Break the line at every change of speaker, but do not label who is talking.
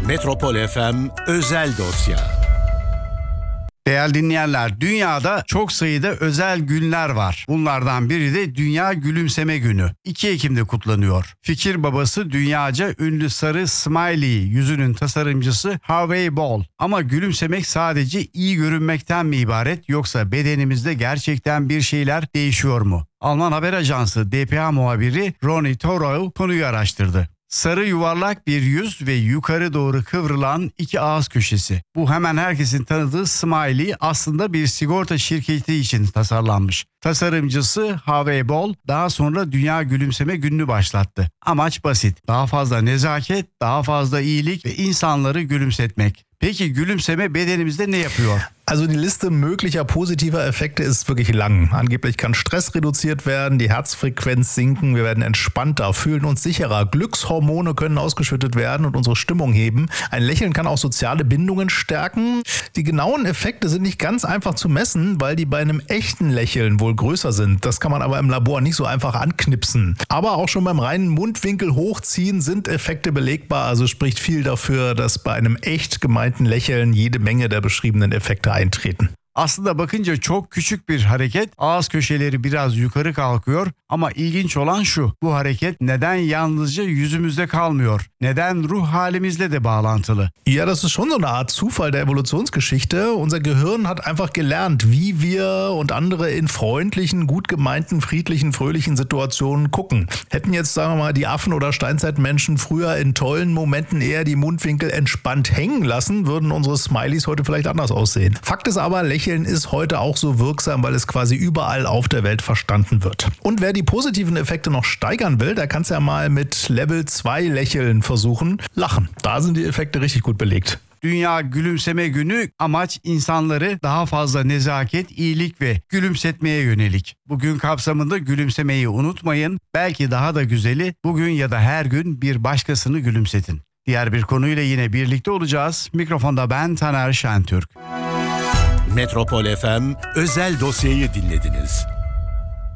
Metropol FM özel dosya.
Değerli dinleyenler, dünyada çok sayıda özel günler var. Bunlardan biri de Dünya Gülümseme Günü. 2 Ekim'de kutlanıyor. Fikir babası dünyaca ünlü sarı smiley yüzünün tasarımcısı Harvey Ball. Ama gülümsemek sadece iyi görünmekten mi ibaret, yoksa bedenimizde gerçekten bir şeyler değişiyor mu? Alman haber ajansı DPA muhabiri Ronny Thorow konuyu araştırdı. Sarı yuvarlak bir yüz ve yukarı doğru kıvrılan 2 ağız köşesi. Bu hemen herkesin tanıdığı smiley aslında bir sigorta şirketi için tasarlanmış. Tasarımcısı Harvey Ball daha sonra Dünya Gülümseme Günü'nü başlattı. Amaç basit: daha fazla nezaket, daha fazla iyilik ve insanları gülümsetmek. Peki gülümseme bedenimizde ne yapıyor?
Also die Liste möglicher positiver Effekte ist wirklich lang. Angeblich kann Stress reduziert werden, die Herzfrequenz sinken, wir werden entspannter, fühlen uns sicherer, Glückshormone können ausgeschüttet werden und unsere Stimmung heben. Ein Lächeln kann auch soziale Bindungen stärken. Die genauen Effekte sind nicht ganz einfach zu messen, weil die bei einem echten Lächeln wohl größer sind. Das kann man aber im Labor nicht so einfach anknipsen. Aber auch schon beim reinen Mundwinkel hochziehen sind Effekte belegbar, also spricht viel dafür, dass bei einem echt gemeinten Lächeln jede Menge der beschriebenen Effekte eintreten.
Aslında bakınca çok küçük bir hareket, ağız köşeleri biraz yukarı kalkıyor ama ilginç olan şu: bu hareket neden yalnızca yüzümüzde kalmıyor? Neden ruh halimizle de bağlantılı?
Ja, das ist schon so eine Art Zufall der Evolutionsgeschichte. Unser Gehirn hat einfach gelernt, wie wir und andere in freundlichen, gut gemeinten, friedlichen, fröhlichen Situationen gucken. Hätten jetzt, sagen wir mal, die Affen oder Steinzeitmenschen früher in tollen Momenten eher die Mundwinkel entspannt hängen lassen, würden unsere Smileys heute vielleicht anders aussehen. Fakt ist aber, Lächeln ist heute auch so wirksam, weil es quasi überall auf der Welt verstanden wird. Und wer die positiven Effekte noch steigern will, der kann es ja mal mit Level 2 Lächeln versuchen. Lachen. Da sind die Effekte richtig gut belegt.
Dünya Gülümseme Günü amaç insanları daha fazla nezaket, iyilik ve gülümsetmeye yönelik. Bugün kapsamında gülümsemeyi unutmayın. Belki daha da güzeli, bugün ya da her gün bir başkasını gülümsetin. Diğer bir konuyla yine birlikte olacağız. Mikrofonda ben Taner Şentürk.
Metropol FM özel dosyayı dinlediniz.